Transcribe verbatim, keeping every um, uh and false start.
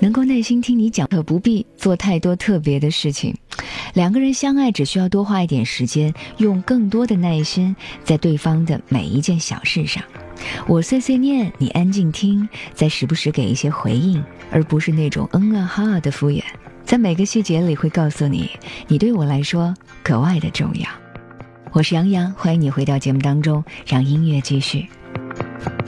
能够耐心听你讲，可不必做太多特别的事情。两个人相爱只需要多花一点时间，用更多的耐心在对方的每一件小事上。我碎碎念，你安静听，再时不时给一些回应，而不是那种嗯啊哈啊的敷衍。在每个细节里会告诉你，你对我来说格外的重要。我是杨洋，欢迎你回到节目当中，让音乐继续。